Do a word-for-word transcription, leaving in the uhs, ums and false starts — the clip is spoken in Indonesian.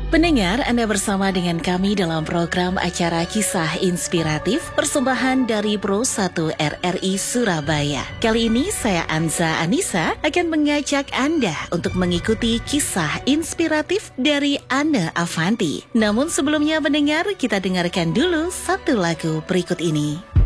Pendengar, Anda bersama dengan kami dalam program acara Kisah Inspiratif persembahan dari Pro satu R R I Surabaya. Kali ini saya Anza Anissa akan mengajak Anda untuk mengikuti kisah inspiratif dari Anne Avanti. Namun sebelumnya pendengar, kita dengarkan dulu satu lagu berikut ini.